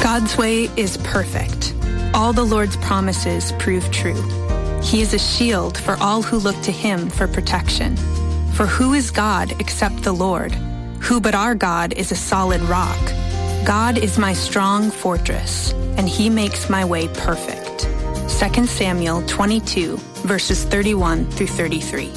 God's way is perfect. All the Lord's promises prove true. He is a shield for all who look to him for protection. For who is God except the Lord? Who but our God is a solid rock? God is my strong fortress, and he makes my way perfect. 2 Samuel 22, verses 31 through 33.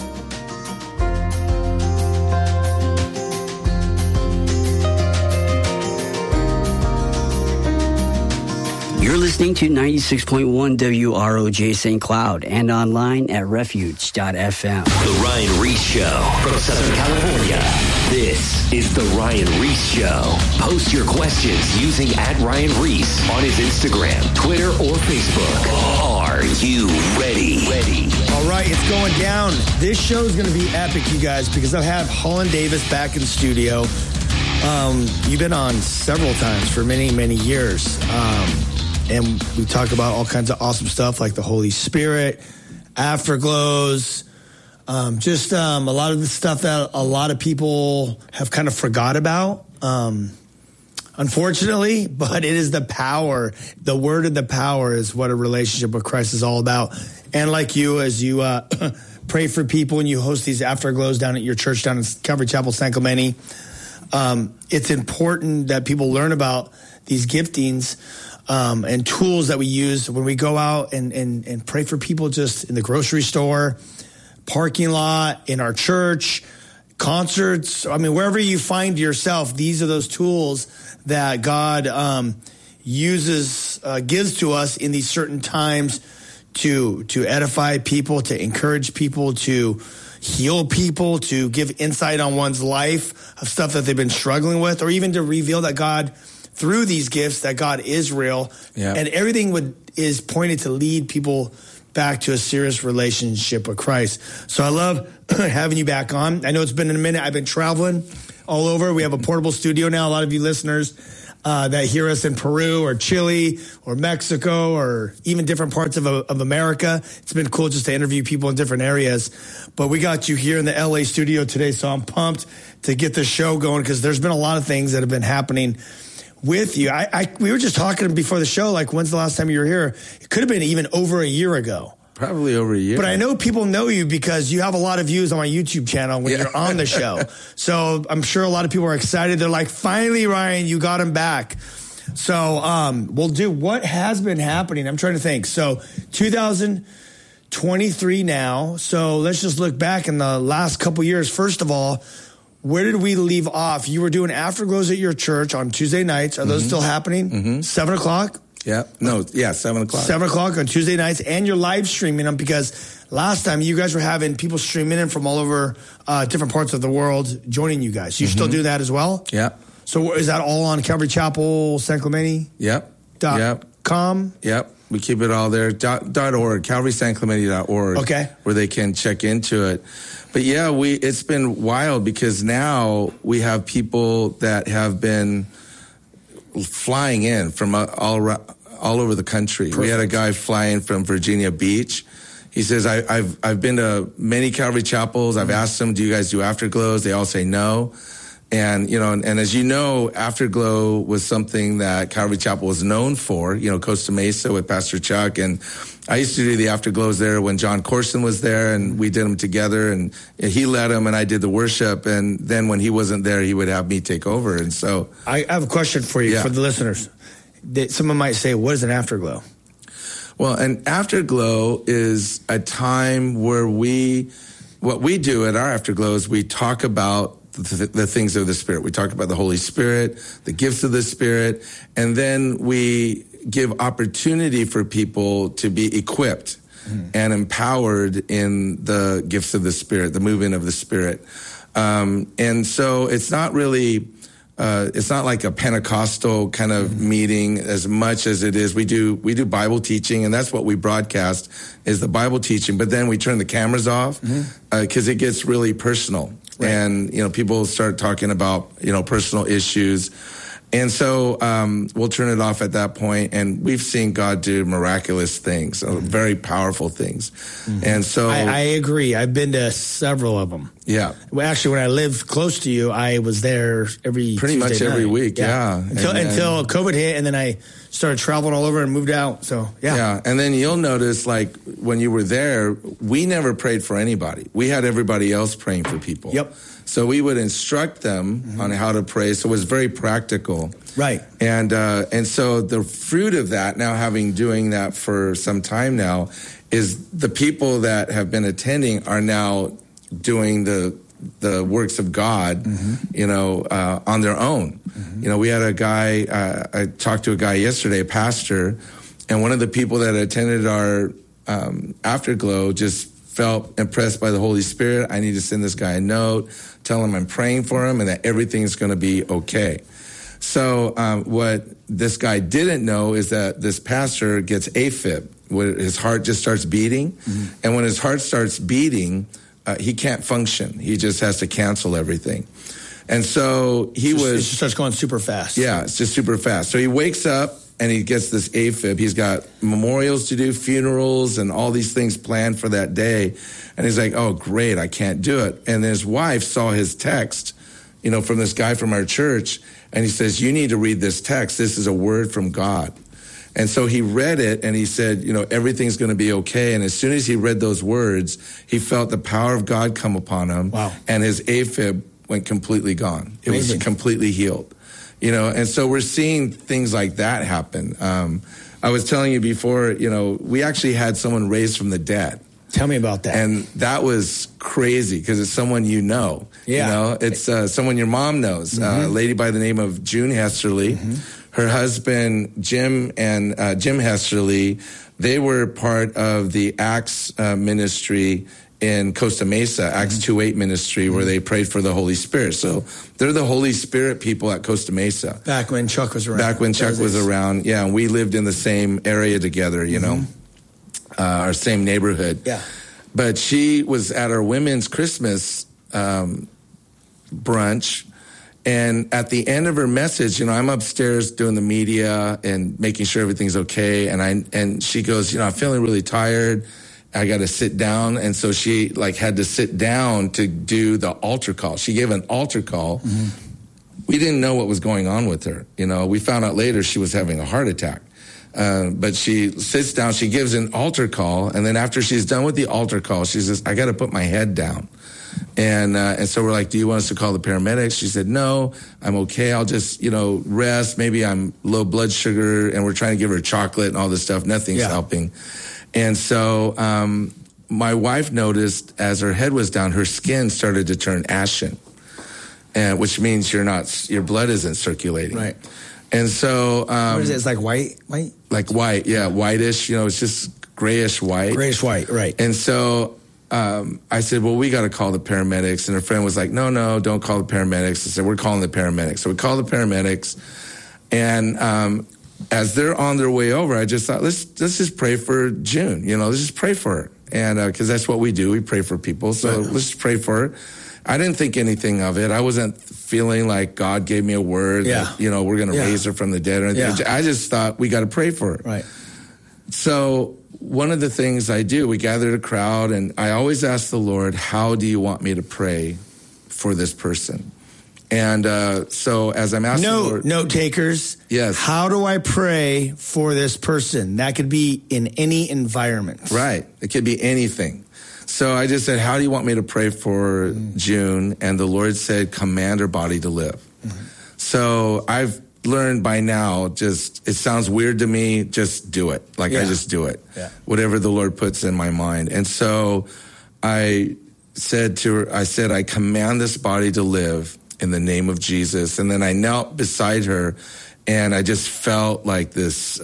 You're listening to 96.1 WROJ St. Cloud and online at refuge.fm. The Ryan Reese Show from Southern California. This is The Ryan Reese Show. Post your questions using @Ryan Reese on his Instagram, Twitter, or Facebook. Are you ready? All right, it's going down. This show is going to be epic, you guys, because I have Holland Davis back in the studio. You've been on several times for many, many years. And we talk about all kinds of awesome stuff like the Holy Spirit, afterglows, just a lot of the stuff that a lot of people have kind of forgot about, unfortunately. But it is the power. The word and the power is what a relationship with Christ is all about. And like you, as you pray for people and you host these afterglows down at your church down in Calvary Chapel, San Clemente, it's important that people learn about these giftings and tools that we use when we go out and pray for people just in the grocery store, parking lot, in our church, concerts. I mean, wherever you find yourself, these are those tools that God gives to us in these certain times to edify people, to encourage people, to heal people, to give insight on one's life of stuff that they've been struggling with, or even to reveal that God, through these gifts, that God is real. Yeah. And everything is pointed to lead people back to a serious relationship with Christ. So I love having you back on. I know it's been a minute. I've been traveling all over. We have a portable studio now. A lot of you listeners that hear us in Peru or Chile or Mexico or even different parts of America. It's been cool just to interview people in different areas. But we got you here in the LA studio today, so I'm pumped to get the show going because there's been a lot of things that have been happening with you. We were just talking before the show, like, when's the last time you were here? It could have been even over a year ago. Probably over a year. But I know people know you because you have a lot of views on my YouTube channel when you're on the show. So I'm sure a lot of people are excited. They're like, finally, Ryan, you got him back. So we'll do what has been happening. I'm trying to think. So 2023 now. So let's just look back in the last couple years. First of all, where did we leave off? You were doing afterglows at your church on Tuesday nights. Are those still happening? 7 o'clock? 7 o'clock. 7 o'clock on Tuesday nights. And you're live streaming them because last time you guys were having people streaming in from all over different parts of the world joining you guys. You still do that as well? Yeah. So is that all on Calvary Chapel, San Clemente? .com? Yep. We keep it all there. .org, CalvarySanClemente.org. Okay. Where they can check into it. But yeah, it's been wild because now we have people that have been flying in from all over the country. Perfect. We had a guy flying from Virginia Beach. He says, I've been to many Calvary Chapels. I've asked them, do you guys do afterglows? They all say no. And, and as you know, Afterglow was something that Calvary Chapel was known for, Costa Mesa with Pastor Chuck. And I used to do the Afterglows there when John Corson was there, and we did them together, and he led them and I did the worship. And then when he wasn't there, he would have me take over. And so I have a question for you, for the listeners. Someone might say, what is an Afterglow? Well, an Afterglow is a time where what we do at our Afterglow is we talk about the things of the Spirit. We talk about the Holy Spirit, the gifts of the Spirit, and then we give opportunity for people to be equipped and empowered in the gifts of the Spirit, the movement of the Spirit. And so it's not really, it's not like a Pentecostal kind of meeting as much as it is. We do Bible teaching, and that's what we broadcast is the Bible teaching. But then we turn the cameras off because it gets really personal. Right. And, people start talking about, personal issues. And so we'll turn it off at that point, and we've seen God do miraculous things, very powerful things. And so I agree. I've been to several of them. Yeah. Well, actually, when I lived close to you, I was there pretty Tuesday much every week. Yeah. Until COVID hit, and then I started traveling all over and moved out. So yeah. And then you'll notice, like when you were there, we never prayed for anybody. We had everybody else praying for people. Yep. So we would instruct them on how to pray. So it was very practical. Right. And so the fruit of that, now having doing that for some time now, is the people that have been attending are now doing the works of God, on their own. We had a guy, I talked to a guy yesterday, a pastor, and one of the people that attended our Afterglow just felt impressed by the Holy Spirit. I need to send this guy a note, tell him I'm praying for him and that everything's going to be okay. So what this guy didn't know is that this pastor gets AFib, where his heart just starts beating. And when his heart starts beating, he can't function. He just has to cancel everything. And so it just starts going super fast. Yeah, it's just super fast. So he wakes up and he gets this AFib. He's got memorials to do, funerals, and all these things planned for that day. And he's like, oh, great, I can't do it. And his wife saw his text, from this guy from our church. And he says, you need to read this text. This is a word from God. And so he read it and he said, everything's going to be okay. And as soon as he read those words, he felt the power of God come upon him. Wow. And his AFib went completely gone. It Amazing. was completely healed. And so we're seeing things like that happen. I was telling you before, we actually had someone raised from the dead. Tell me about that. And that was crazy because it's someone Yeah. It's someone your mom knows, a lady by the name of June Hesterly. Her husband, Jim Hesterly, they were part of the Acts ministry in Costa Mesa, Acts 2:8 ministry, where they prayed for the Holy Spirit. So they're the Holy Spirit people at Costa Mesa. Back when Chuck was around. Yeah, and we lived in the same area together, our same neighborhood. Yeah. But she was at our women's Christmas brunch, and at the end of her message, I'm upstairs doing the media and making sure everything's okay, and she goes, I'm feeling really tired. I got to sit down. And so she had to sit down to do the altar call. She gave an altar call. We didn't know what was going on with her. We found out later she was having a heart attack. But she sits down, she gives an altar call. And then after she's done with the altar call, she says, I got to put my head down. And so we're like, do you want us to call the paramedics? She said, no, I'm okay. I'll just, rest. Maybe I'm low blood sugar. And we're trying to give her chocolate and all this stuff. Nothing's helping. And so my wife noticed as her head was down, her skin started to turn ashen, which means your blood isn't circulating. Right. And so what is it? It's like white? Like white, yeah, whitish. It's just grayish white. Grayish white, right. And so I said, well, we got to call the paramedics. And her friend was like, no, don't call the paramedics. I said, we're calling the paramedics. So we called the paramedics, and as they're on their way over, I just thought, let's just pray for June. Let's just pray for her. And because that's what we do. We pray for people. So let's just pray for her. I didn't think anything of it. I wasn't feeling like God gave me a word that, we're going to raise her from the dead or anything. Yeah. I just thought we got to pray for her. Right. So one of the things I do, we gathered a crowd, and I always ask the Lord, how do you want me to pray for this person? And so as I'm asking the Lord, note takers, yes, how do I pray for this person? That could be in any environment. Right. It could be anything. So I just said, how do you want me to pray for June? And the Lord said, command her body to live. So I've learned by now, it sounds weird to me, just do it. I just do it. Yeah. Whatever the Lord puts in my mind. And so I said to her, I command this body to live in the name of Jesus. And then I knelt beside her, and I just felt like this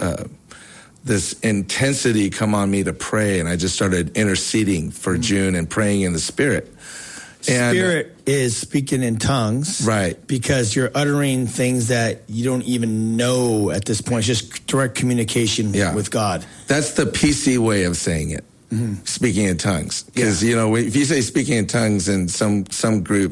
intensity come on me to pray. And I just started interceding for June and praying in the Spirit. Spirit is speaking in tongues. Right. Because you're uttering things that you don't even know at this point. It's just direct communication with God. That's the PC way of saying it. Speaking in tongues. Because, if you say speaking in tongues, in some groups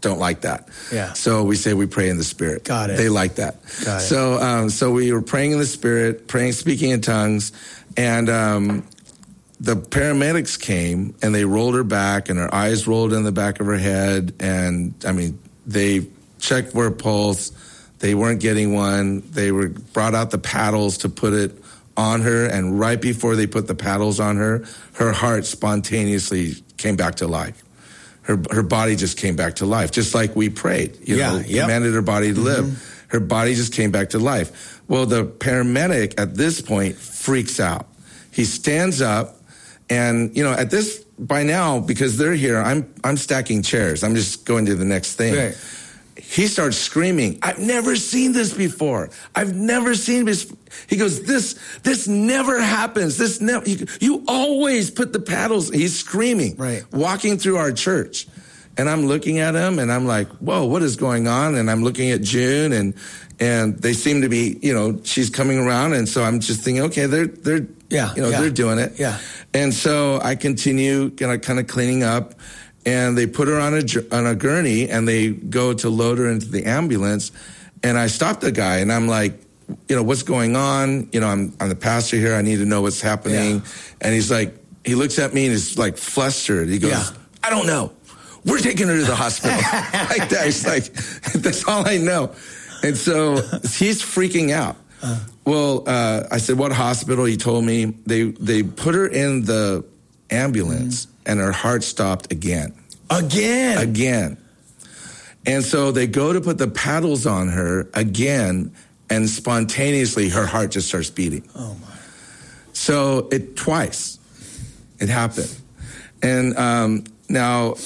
don't like that. Yeah. So we say we pray in the Spirit. Got it. They like that. Got it. So we were praying in the Spirit, speaking in tongues, and the paramedics came and they rolled her back, and her eyes rolled in the back of her head, and I mean they checked for a pulse. They weren't getting one. They brought out the paddles to put it on her, and right before they put the paddles on her heart spontaneously came back to life. Her body just came back to life, just like we prayed. Commanded her body to live. Her body just came back to life. Well, the paramedic at this point freaks out. He stands up, and at this by now, because they're here, I'm stacking chairs. I'm just going to the next thing. Right. He starts screaming, "I've never seen this before. I've never seen this." He goes, this never happens. This never, you always put the paddles. He's screaming, right, walking through our church. And I'm looking at him and I'm like, whoa, what is going on? And I'm looking at June and they seem to be, she's coming around. And so I'm just thinking, okay, they're doing it. Yeah. And so I continue, kind of cleaning up. And they put her on a gurney, and they go to load her into the ambulance. And I stopped the guy, and I'm like, what's going on? I'm the pastor here. I need to know what's happening. Yeah. And he's like, he looks at me and he's like flustered. He goes, I don't know. We're taking her to the hospital. Like that. He's like, that's all I know. And so he's freaking out. Well, I said, what hospital? He told me they put her in the ambulance. And her heart stopped again. Again. And so they go to put the paddles on her again, and spontaneously her heart just starts beating. Oh, my. So twice it happened. And now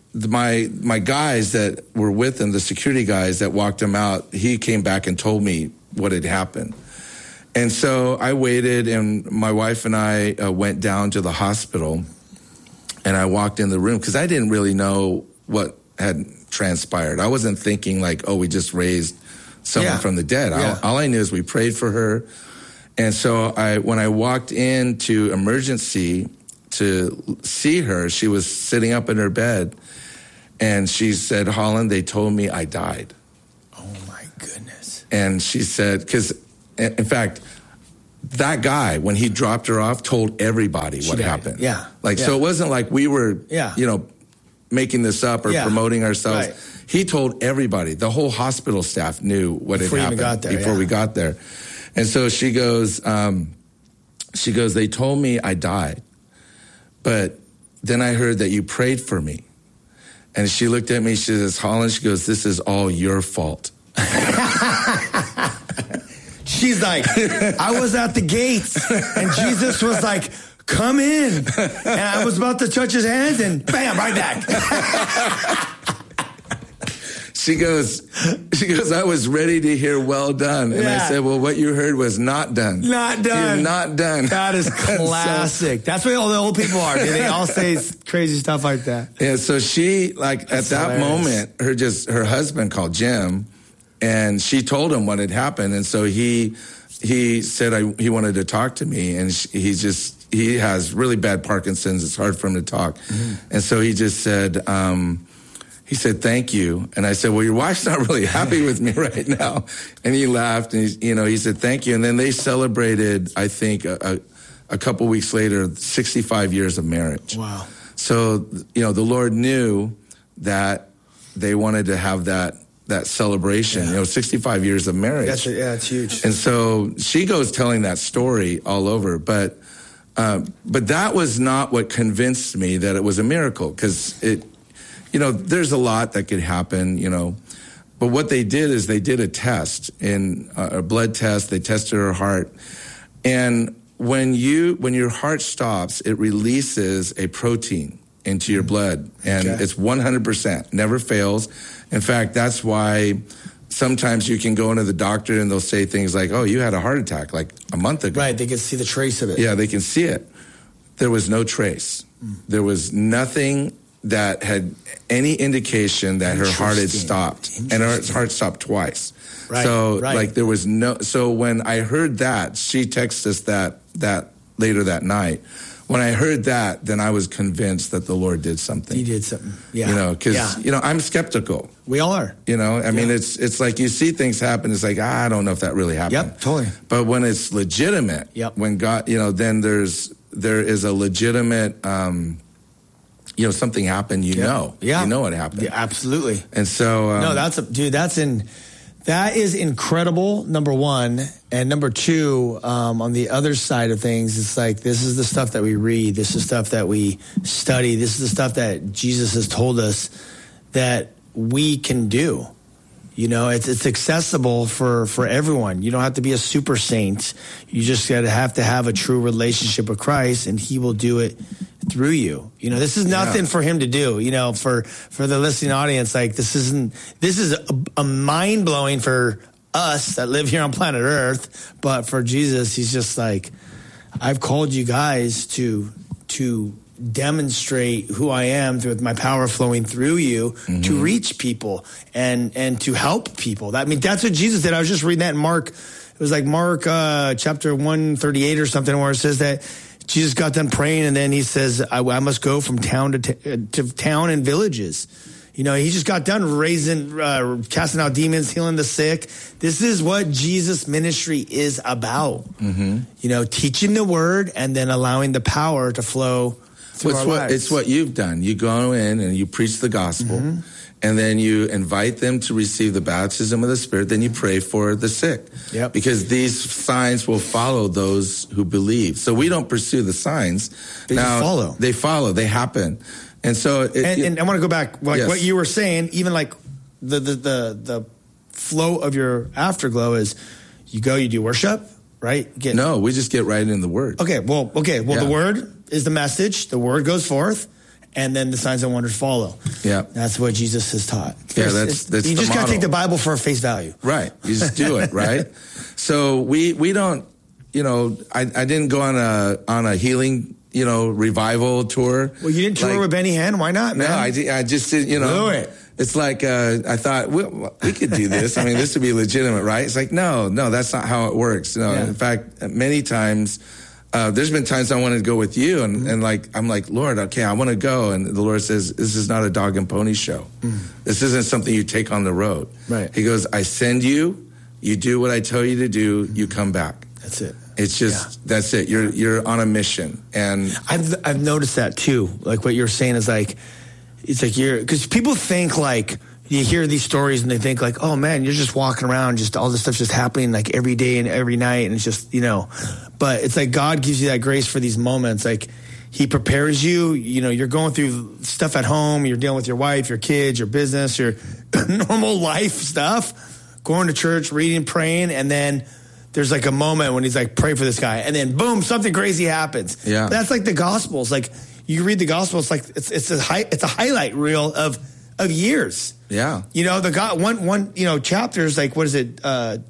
my guys that were with him, the security guys that walked him out, he came back and told me what had happened. And so I waited, and my wife and I went down to the hospital. And I walked in the room because I didn't really know what had transpired. I wasn't thinking like, oh, we just raised someone from the dead. Yeah. All I knew is we prayed for her. And so when I walked into emergency to see her, she was sitting up in her bed. And she said, Holland, they told me I died. Oh, my goodness. And she said, because, in fact, that guy, when he dropped her off, told everybody what happened. Yeah. So it wasn't like we were, making this up or promoting ourselves. Right. He told everybody. The whole hospital staff knew what had happened before we got there. And so she goes, they told me I died. But then I heard that you prayed for me. And she looked at me, she says, Holland, she goes, this is all your fault. She's like, I was at the gates, and Jesus was like, come in. And I was about to touch his hands, and bam, right back. She goes, I was ready to hear well done. And I said, well, what you heard was not done. Not done. You're not done. That is classic. That's what all the old people are. They all say crazy stuff like that. Yeah, so she, at that moment, her husband called Jim, and she told him what had happened. And so he said he wanted to talk to me, and he has really bad Parkinson's. It's hard for him to talk. Mm-hmm. And so he just said, he said, thank you. And I said, well, your wife's not really happy with me right now. And he laughed, and he said, thank you. And then they celebrated, I think, a couple weeks later, 65 years of marriage. Wow. So, the Lord knew that they wanted to have that celebration, 65 years of marriage. It's huge. And so she goes telling that story all over, but that was not what convinced me that it was a miracle, because there's a lot that could happen, but what they did is they did a test, a blood test. They tested her heart, and when your heart stops, it releases a protein into your blood, and it's 100%, never fails. In fact, that's why sometimes you can go into the doctor and they'll say things like, oh, you had a heart attack like a month ago. Right, they can see the trace of it. Yeah, they can see it. There was no trace. There was nothing that had any indication that her heart had stopped. And her heart stopped twice. Right, so, there was no... So when I heard that, she texted us that later that night. when I heard that, then I was convinced that the Lord did something. He did something. Yeah. You know, because, you know, I'm skeptical. We all are. You know, I mean, it's like you see things happen. It's like, I don't know if that really happened. Yep, totally. But when it's legitimate, when God, you know, then there is a legitimate, you know, something happened, you know it happened. Yeah, absolutely. And so, no, that is incredible, number one. And number two, on the other side of things, it's like, this is the stuff that we read. This is stuff that we study. This is the stuff that Jesus has told us that we can do. You know, it's accessible for everyone. You don't have to be a super saint. You just have to have a true relationship with Christ, and he will do it through you. You know, this is nothing for him to do. You know, for the listening audience, like this is a mind blowing for us that live here on planet Earth, but for Jesus, he's just like, I've called you guys to demonstrate who I am with my power flowing through you to reach people and to help people. I mean, that's what Jesus did. I was just reading that in Mark. It was like Mark chapter 138 or something, where it says that Jesus got done praying, and then he says, I must go from town to town and villages. You know, he just got done casting out demons, healing the sick. This is what Jesus' ministry is about. You know, teaching the word and then allowing the power to flow through our lives. It's what you've done. You go in and you preach the gospel, and then you invite them to receive the baptism of the Spirit. Then you pray for the sick. Yep. Because these signs will follow those who believe. So we don't pursue the signs. They follow. They follow. They happen. And so, and I want to go back, like what you were saying. Even like the flow of your afterglow is, you go, you do worship, right? No, we just get right in the word. Okay. Well, the word is the message. The word goes forth, and then the signs and wonders follow. Yeah, that's what Jesus has taught. That's you just got to take the Bible for face value, right? You just do it, right? So we don't. You know, I didn't go on a healing, you know, revival tour. Well, you didn't tour with Benny Hinn. Why not, man? No, I just did, you know. Do it. It's like, I thought, we could do this. I mean, this would be legitimate, right? It's like, no, that's not how it works. No, in fact, many times, there's been times I wanted to go with you, and like, I'm like, Lord, okay, I want to go. And the Lord says, this is not a dog and pony show. This isn't something you take on the road. Right. He goes, I send you, you do what I tell you to do, you come back. That's it. It's just, that's it. You're on a mission. And I've noticed that too. Like what you're saying is like, it's like because people think like, you hear these stories and they think like, oh man, you're just walking around, just all this stuff's just happening like every day and every night. And it's just, you know, but it's like God gives you that grace for these moments. Like he prepares you, you know, you're going through stuff at home. You're dealing with your wife, your kids, your business, your normal life stuff, going to church, reading, praying. And then there's like a moment when he's like, pray for this guy. And then boom, something crazy happens. Yeah. But that's like the Gospels. Like you read the Gospel, it's like, it's a highlight reel of years. Yeah. You know, one you know, chapters, like, what is it?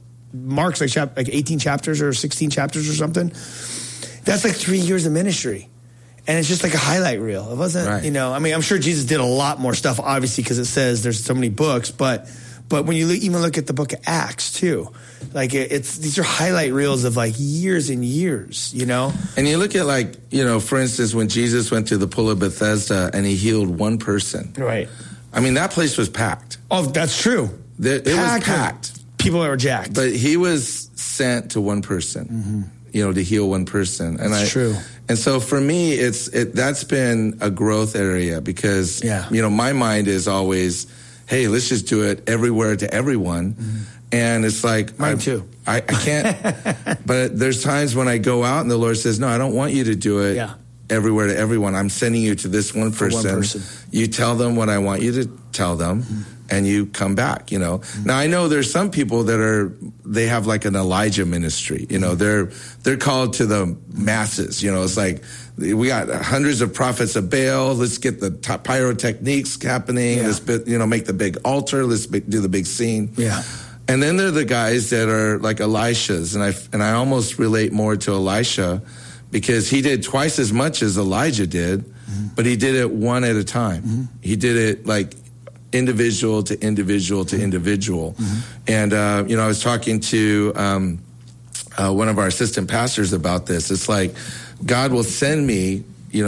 Mark's like 18 chapters or 16 chapters or something. That's like 3 years of ministry. And it's just like a highlight reel. It wasn't, you know, I mean, I'm sure Jesus did a lot more stuff, obviously, because it says there's so many books, but when you even look at the book of Acts too, like these are highlight reels of like years and years, you know? And you look at like, you know, for instance, when Jesus went to the pool of Bethesda and he healed one person. Right. I mean, that place was packed. Oh, that's true. It was packed. People that were jacked. But he was sent to one person, you know, to heal one person. And that's true. And so for me, that's been a growth area because, you know, my mind is always, hey, let's just do it everywhere to everyone. And it's like, mine too. I can't, but there's times when I go out and the Lord says, no, I don't want you to do it everywhere to everyone. I'm sending you to this one person. You tell them what I want you to tell them and you come back, you know. Now I know there's some people that they have like an Elijah ministry, you know, they're called to the masses, you know. It's like, we got hundreds of prophets of Baal. Let's get the top pyrotechniques happening. Let's, you know, make the big altar. Let's do the big scene. Yeah. And then there are the guys that are like Elishas, and I almost relate more to Elisha because he did twice as much as Elijah did, but he did it one at a time. He did it like individual to individual to individual. And, you know, I was talking to one of our assistant pastors about this. It's like, God will send me,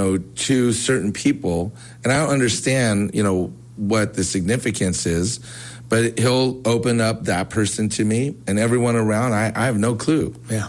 to certain people, and I don't understand, what the significance is, but he'll open up that person to me, and everyone around, I have no clue. Yeah.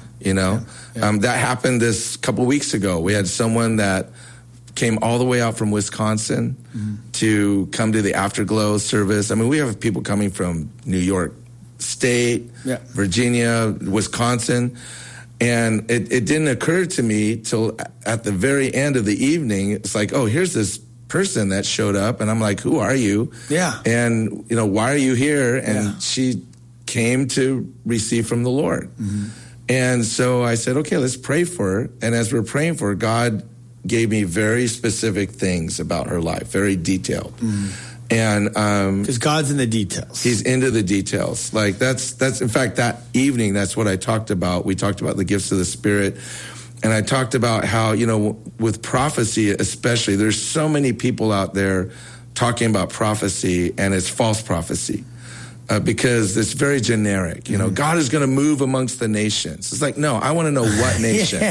That happened this couple weeks ago. We had someone that came all the way out from Wisconsin to come to the Afterglow service. I mean, we have people coming from New York State, Virginia, Wisconsin. And it didn't occur to me till at the very end of the evening. It's like, oh, here's this person that showed up. And I'm like, who are you? Yeah. And, why are you here? And she came to receive from the Lord. And so I said, okay, let's pray for her. And as we're praying for her, God gave me very specific things about her life, very detailed. And because God's in the details. He's into the details. Like that's in fact that evening, that's what I talked about. We talked about the gifts of the Spirit, and I talked about how, with prophecy especially, there's so many people out there talking about prophecy, and it's false prophecy. Because it's very generic. God is going to move amongst the nations. It's like, no, I want to know what nation.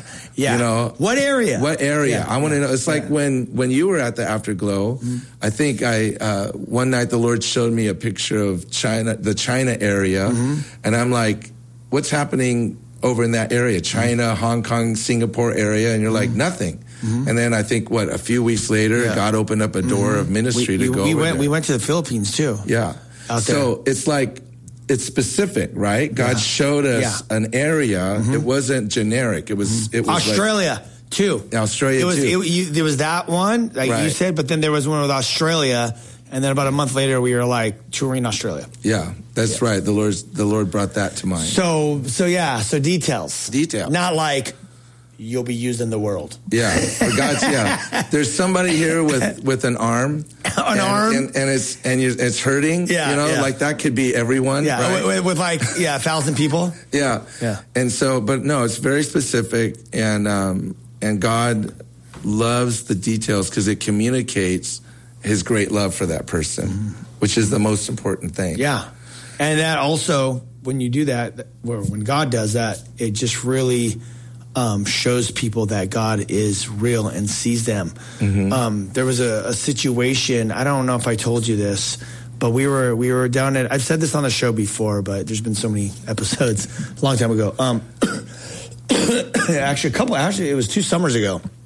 What area? What area? Yeah. I want to know. It's like when you were at the Afterglow, I think one night the Lord showed me a picture of China, the China area, and I'm like, what's happening over in that area? China, Hong Kong, Singapore area, and you're like, nothing. And then I think, a few weeks later, God opened up a door of ministry to go over there. We went to the Philippines, too. Yeah. So it's like, it's specific, right? God showed us an area. It wasn't generic. It was Australia, too. Australia, too. There was that one, like you said, but then there was one with Australia, and then about a month later, we were like touring Australia. Yeah, that's right. The Lord brought that to mind. So details. Not like, you'll be used in the world. Yeah, for God's. There's somebody here with an arm, arm, and it's hurting. Like that could be everyone. Yeah, right? with 1,000 people. Yeah. And so, but no, it's very specific, and God loves the details because it communicates His great love for that person, which is the most important thing. Yeah, and that also, when you do that, when God does that, it just really shows people that God is real and sees them. There was a situation, I don't know if I told you this, but we were down at, I've said this on the show before, but there's been so many episodes a long time ago. Actually, it was 2 summers ago.